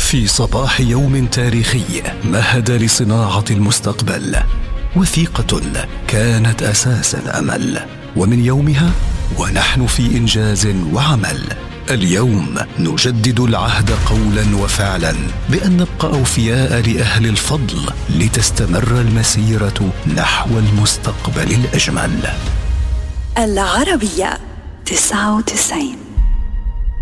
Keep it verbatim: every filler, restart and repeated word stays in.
في صباح يوم تاريخي مهد لصناعة المستقبل، وثيقة كانت أساس الأمل، ومن يومها ونحن في إنجاز وعمل. اليوم نجدد العهد قولا وفعلا بأن نبقى أوفياء لأهل الفضل لتستمر المسيرة نحو المستقبل الأجمل. العربية تسعة وتسعين.